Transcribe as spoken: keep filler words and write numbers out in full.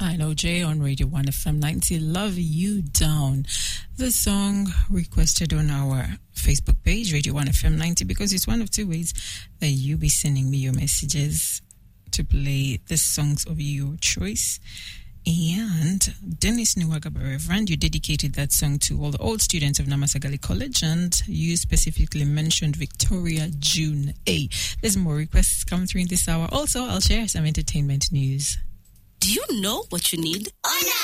I know Jay on Radio one F M ninety. Love You Down. The song requested on our Facebook page, Radio one F M ninety, because it's one of two ways that you'll be sending me your messages to play the songs of your choice. And Dennis Nwagaba, Reverend, you dedicated that song to all the old students of Namasagali College, and you specifically mentioned Victoria June A. There's more requests coming through in this hour. Also, I'll share some entertainment news. Do you know what you need? Oh, no!